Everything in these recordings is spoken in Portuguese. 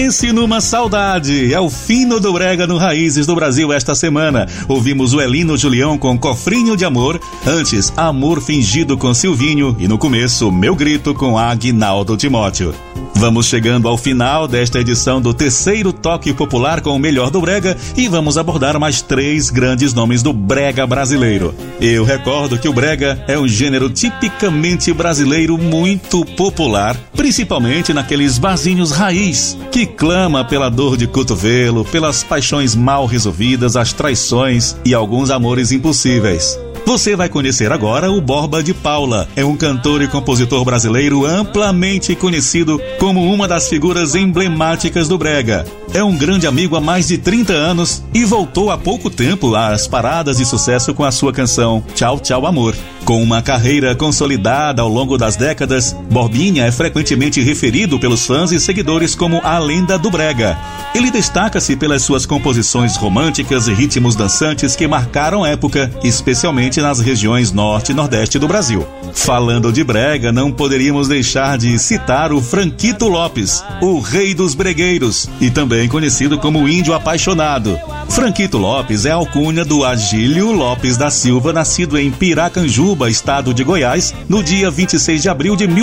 Pense numa saudade, é o fino do brega no Raízes do Brasil esta semana. Ouvimos o Elino Julião com Cofrinho de Amor, antes Amor Fingido com Silvinho e no começo Meu Grito com Aguinaldo Timóteo. Vamos chegando ao final desta edição do terceiro Toque Popular com o melhor do brega e vamos abordar mais 3 grandes nomes do brega brasileiro. Eu recordo que o brega é um gênero tipicamente brasileiro muito popular, principalmente naqueles barzinhos raiz, que clama pela dor de cotovelo, pelas paixões mal resolvidas, as traições e alguns amores impossíveis. Você vai conhecer agora o Borba de Paula. É um cantor e compositor brasileiro amplamente conhecido como uma das figuras emblemáticas do brega. É um grande amigo há mais de 30 anos e voltou há pouco tempo às paradas de sucesso com a sua canção Tchau, Tchau, Amor. Com uma carreira consolidada ao longo das décadas, Borbinha é frequentemente referido pelos fãs e seguidores como a lenda do brega. Ele destaca-se pelas suas composições românticas e ritmos dançantes que marcaram época, especialmente nas regiões norte e nordeste do Brasil. Falando de brega, não poderíamos deixar de citar o Franquito Lopes, o rei dos bregueiros, e também conhecido como Índio Apaixonado. Franquito Lopes é a alcunha do Agílio Lopes da Silva, nascido em Piracanjuba, estado de Goiás, no dia 26 de abril de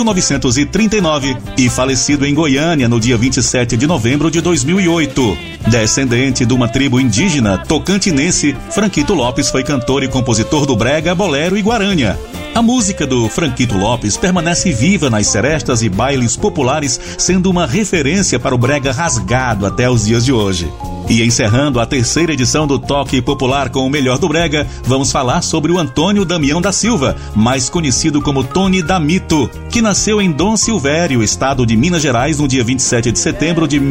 1939 e falecido em Goiânia no dia 27 de novembro de 2008. Descendente de uma tribo indígena tocantinense, Franquito Lopes foi cantor e compositor do brega, bolero e guarânia. A música do Franquito Lopes permanece viva nas serestas e bailes populares, sendo uma referência para o brega rasgado até os dias de hoje. E encerrando a terceira edição do Toque Popular com o melhor do brega, vamos falar sobre o Antônio Damião da Silva, mais conhecido como Tony Damito, que nasceu em Dom Silvério, estado de Minas Gerais, no dia 27 de setembro de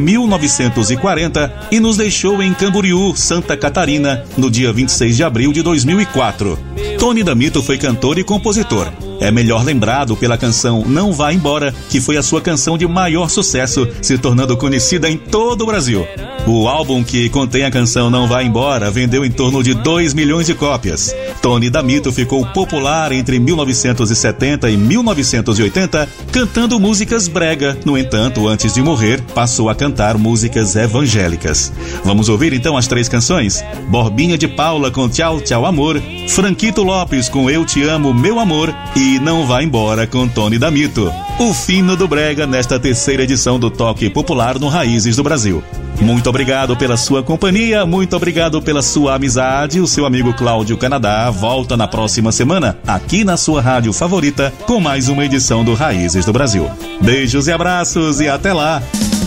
1940 e nos deixou em Camboriú, Santa Catarina, no dia 26 de abril de 2004. Tony Damito foi cantor e compositor. É melhor lembrado pela canção Não Vá Embora, que foi a sua canção de maior sucesso, se tornando conhecida em todo o Brasil. O álbum que contém a canção Não Vá Embora vendeu em torno de 2 milhões de cópias. Tony Damito ficou popular entre 1970 e 1980, cantando músicas brega. No entanto, antes de morrer, passou a cantar músicas evangélicas. Vamos ouvir então as 3 canções? Borbinha de Paula com Tchau, Tchau, Amor, Franquito Lopes com Eu Te Amo, Meu Amor e Não Vá Embora com Tony Damito. O fino do brega nesta terceira edição do Toque Popular no Raízes do Brasil. Muito obrigado pela sua companhia, muito obrigado pela sua amizade. O seu amigo Cláudio Canadá volta na próxima semana, aqui na sua rádio favorita, com mais uma edição do Raízes do Brasil. Beijos e abraços e até lá!